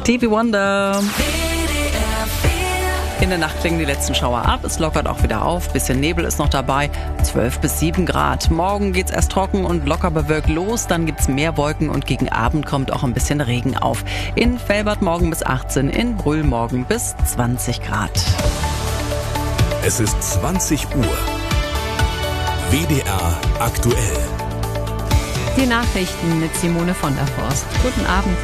Stevie Wonder. In der Nacht klingen die letzten Schauer ab, es lockert auch wieder auf, bisschen Nebel ist noch dabei, 12 bis 7 Grad. Morgen geht's erst trocken und locker bewölkt los, dann gibt's mehr Wolken und gegen Abend kommt auch ein bisschen Regen auf. In Velbert morgen bis 18, in Brühl morgen bis 20 Grad. Es ist 20 Uhr. WDR aktuell. Die Nachrichten mit Simone von der Forst. Guten Abend.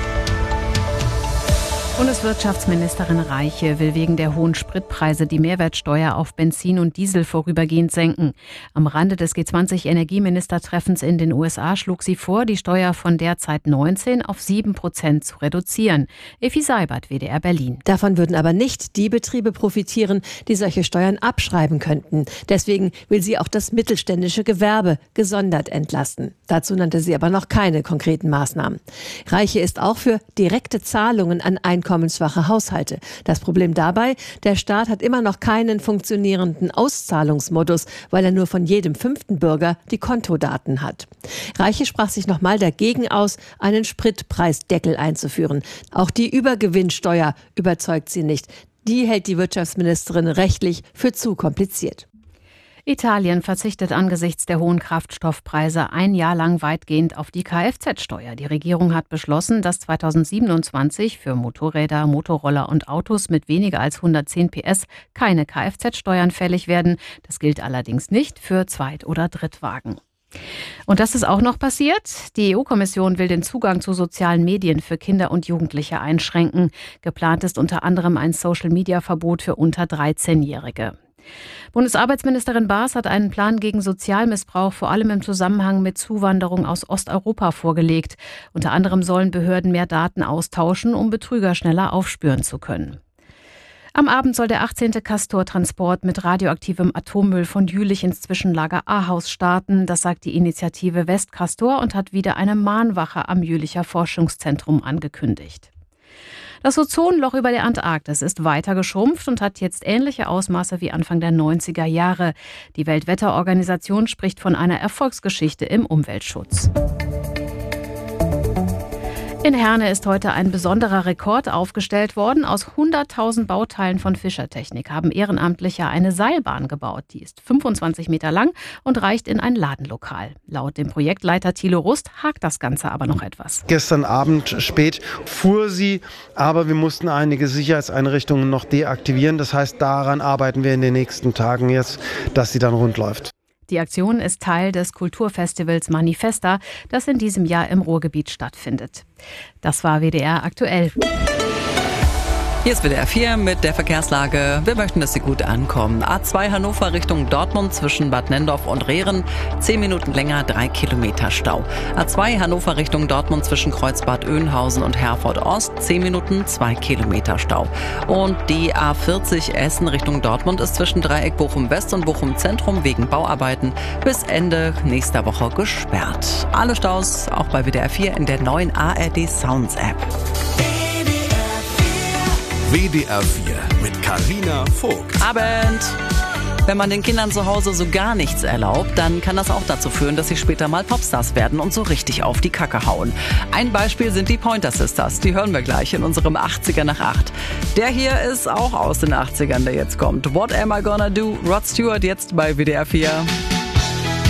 Bundeswirtschaftsministerin Reiche will wegen der hohen Spritpreise die Mehrwertsteuer auf Benzin und Diesel vorübergehend senken. Am Rande des G20-Energieministertreffens in den USA schlug sie vor, die Steuer von derzeit 19 auf 7% zu reduzieren. Effi Seibert, WDR Berlin. Davon würden aber nicht die Betriebe profitieren, die solche Steuern abschreiben könnten. Deswegen will sie auch das mittelständische Gewerbe gesondert entlasten. Dazu nannte sie aber noch keine konkreten Maßnahmen. Reiche ist auch für direkte Zahlungen an einkommensschwache Haushalte. Das Problem dabei, der Staat hat immer noch keinen funktionierenden Auszahlungsmodus, weil er nur von jedem 5. Bürger die Kontodaten hat. Reiche sprach sich nochmal dagegen aus, einen Spritpreisdeckel einzuführen. Auch die Übergewinnsteuer überzeugt sie nicht. Die hält die Wirtschaftsministerin rechtlich für zu kompliziert. Italien verzichtet angesichts der hohen Kraftstoffpreise ein Jahr lang weitgehend auf die Kfz-Steuer. Die Regierung hat beschlossen, dass 2027 für Motorräder, Motorroller und Autos mit weniger als 110 PS keine Kfz-Steuern fällig werden. Das gilt allerdings nicht für Zweit- oder Drittwagen. Und das ist auch noch passiert. Die EU-Kommission will den Zugang zu sozialen Medien für Kinder und Jugendliche einschränken. Geplant ist unter anderem ein Social-Media-Verbot für unter 13-Jährige. Bundesarbeitsministerin Baas hat einen Plan gegen Sozialmissbrauch vor allem im Zusammenhang mit Zuwanderung aus Osteuropa vorgelegt. Unter anderem sollen Behörden mehr Daten austauschen, um Betrüger schneller aufspüren zu können. Am Abend soll der 18. Castor-Transport mit radioaktivem Atommüll von Jülich ins Zwischenlager Ahaus starten. Das sagt die Initiative Westcastor und hat wieder eine Mahnwache am Jülicher Forschungszentrum angekündigt. Das Ozonloch über der Antarktis ist weiter geschrumpft und hat jetzt ähnliche Ausmaße wie Anfang der 90er Jahre. Die Weltwetterorganisation spricht von einer Erfolgsgeschichte im Umweltschutz. In Herne ist heute ein besonderer Rekord aufgestellt worden. Aus 100.000 Bauteilen von Fischertechnik haben Ehrenamtliche eine Seilbahn gebaut. Die ist 25 Meter lang und reicht in ein Ladenlokal. Laut dem Projektleiter Thilo Rust hakt das Ganze aber noch etwas. Gestern Abend spät fuhr sie, aber wir mussten einige Sicherheitseinrichtungen noch deaktivieren. Das heißt, daran arbeiten wir in den nächsten Tagen jetzt, dass sie dann rund läuft. Die Aktion ist Teil des Kulturfestivals Manifesta, das in diesem Jahr im Ruhrgebiet stattfindet. Das war WDR aktuell. Hier ist WDR 4 mit der Verkehrslage. Wir möchten, dass Sie gut ankommen. A2 Hannover Richtung Dortmund zwischen Bad Nendorf und Rehren. 10 Minuten länger, 3 Kilometer Stau. A2 Hannover Richtung Dortmund zwischen Kreuzbad Oeynhausen und Herford Ost. 10 Minuten, 2 Kilometer Stau. Und die A40 Essen Richtung Dortmund ist zwischen Dreieck Bochum West und Bochum Zentrum wegen Bauarbeiten bis Ende nächster Woche gesperrt. Alle Staus auch bei WDR 4 in der neuen ARD Sounds App. WDR 4 mit Carina Vogt. Abend! Wenn man den Kindern zu Hause so gar nichts erlaubt, dann kann das auch dazu führen, dass sie später mal Popstars werden und so richtig auf die Kacke hauen. Ein Beispiel sind die Pointer Sisters. Die hören wir gleich in unserem 80er nach 8. Der hier ist auch aus den 80ern, der jetzt kommt. What Am I Gonna Do? Rod Stewart jetzt bei WDR 4.